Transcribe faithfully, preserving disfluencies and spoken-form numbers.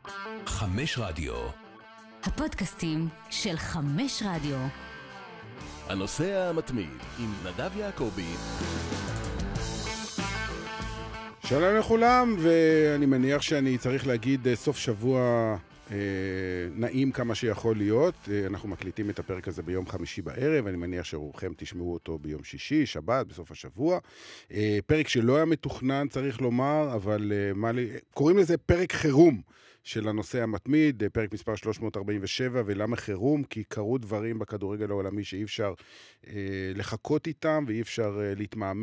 חמש רדיו. הפודקאסטים של חמש רדיו. הנושא המתמיד עם נדב יעקבי. שלום לכולם, ואני מניח שאני צריך להגיד סוף שבוע אה, נעים כמה שיכול להיות. אה, אנחנו מקליטים את הפרק הזה ביום חמישי בערב, אני מניח שרובכם תשמעו אותו ביום שישי, שבת, בסוף השבוע. אה, פרק שלא היה מתוכנן, צריך לומר, אבל אה, מה לי, קוראים לזה פרק חירום של הנושא המתמיד, פרק מספר שלוש מאות ארבעים ושבע, ולמה חירום? כי קרו דברים בכדורגל העולמי שאי אפשר אה, לחכות איתם, ואי אפשר אה, להתמאמן